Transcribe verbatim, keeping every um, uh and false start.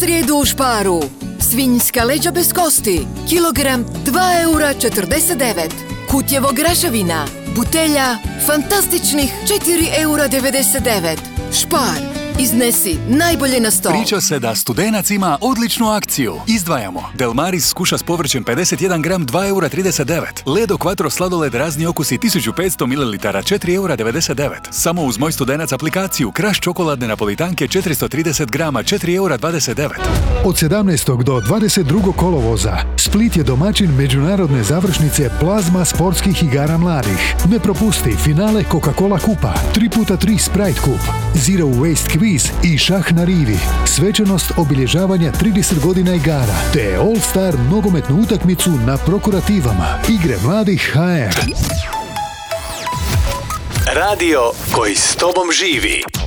srijedu u Šparu. Svinjska leđa bez kosti, kilogram dva eura četrdeset devet. Kutjevo graševina, butelja, fantastičnih četiri eura devedeset devet. Špar, iznesi najbolje na stol. Priča se da Studenac ima odličnu akciju. Izdvajamo Delmaris skuša s povrćem pedeset jedan gram dva eura trideset devet. Ledo Quattro sladoled razni okusi tisuću petsto mililitara četiri eura devedeset devet. Samo uz Moj Studenac aplikaciju Kraš čokoladne napolitanke četiristo trideset grama četiri eura dvadeset devet. Od sedamnaestog do dvadeset drugog kolovoza Split je domaćin međunarodne završnice Plazma sportskih igara mladih. Ne propusti finale Coca-Cola kupa, tri puta tri Sprite kup, Zero Waste kviz i šah na rivi. Svečanost obilježavanja trideset godina igara te All Star nogometnu utakmicu na Prokurativama. Igre mladih ha er. Radio koji s tobom živi.